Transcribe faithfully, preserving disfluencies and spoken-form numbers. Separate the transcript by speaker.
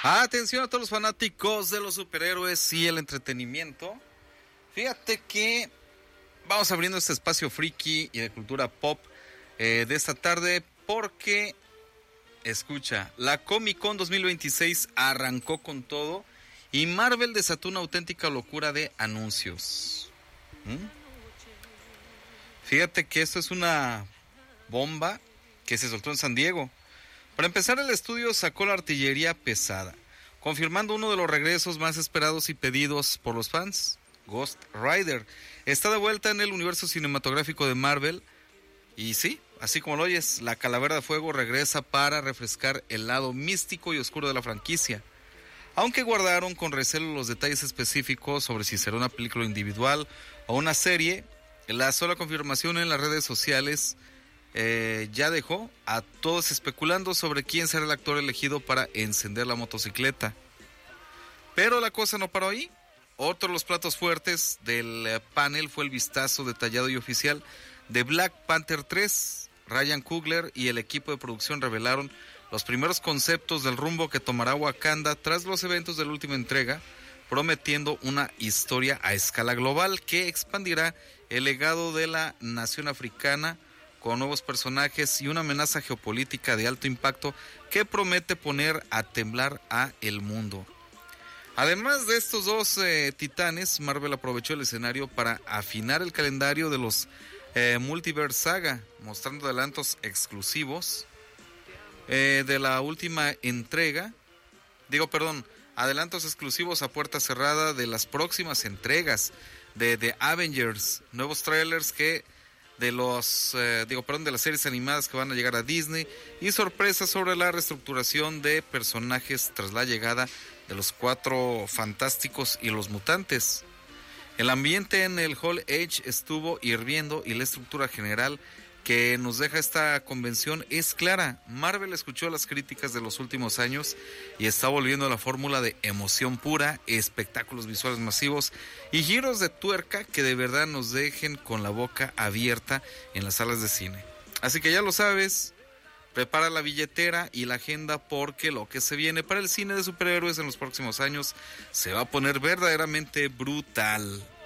Speaker 1: Atención a todos los fanáticos de los superhéroes y el entretenimiento. Fíjate que vamos abriendo este espacio friki y de cultura pop eh, de esta tarde porque, escucha, la Comic Con dos mil veintiséis arrancó con todo y Marvel desató una auténtica locura de anuncios. ¿Mm? Fíjate que esto es una bomba que se soltó en San Diego. Para empezar, el estudio sacó la artillería pesada, confirmando uno de los regresos más esperados y pedidos por los fans. Ghost Rider está de vuelta en el universo cinematográfico de Marvel. Y sí, así como lo oyes, la Calavera de Fuego regresa para refrescar el lado místico y oscuro de la franquicia. Aunque guardaron con recelo los detalles específicos sobre si será una película individual o una serie, la sola confirmación en las redes sociales Eh, ya dejó a todos especulando sobre quién será el actor elegido para encender la motocicleta. Pero la cosa no paró ahí. Otro de los platos fuertes del eh, panel fue el vistazo detallado y oficial de Black Panther tres. Ryan Coogler y el equipo de producción revelaron los primeros conceptos del rumbo que tomará Wakanda tras los eventos de la última entrega, prometiendo una historia a escala global que expandirá el legado de la nación africana con nuevos personajes y una amenaza geopolítica de alto impacto que promete poner a temblar a el mundo. Además de estos dos eh, titanes, Marvel aprovechó el escenario para afinar el calendario de los eh, Multiverse Saga, mostrando adelantos exclusivos eh, de la última entrega, digo perdón, adelantos exclusivos a puerta cerrada de las próximas entregas de The Avengers, nuevos trailers que de los, eh, digo, perdón, de las series animadas que van a llegar a Disney y sorpresas sobre la reestructuración de personajes tras la llegada de los Cuatro Fantásticos y los Mutantes. El ambiente en el Hall H estuvo hirviendo y la estructura general que nos deja esta convención es clara. Marvel escuchó las críticas de los últimos años y está volviendo a la fórmula de emoción pura, espectáculos visuales masivos y giros de tuerca que de verdad nos dejen con la boca abierta en las salas de cine. Así que ya lo sabes, prepara la billetera y la agenda porque lo que se viene para el cine de superhéroes en los próximos años se va a poner verdaderamente brutal.